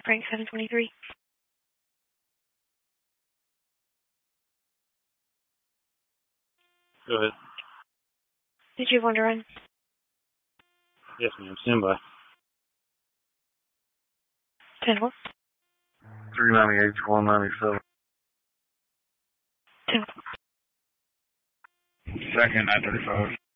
Frank 723. Go ahead. Did you want to run? Yes, ma'am. Stand by. 10-4. 398, 197. 10-4. Second, 935.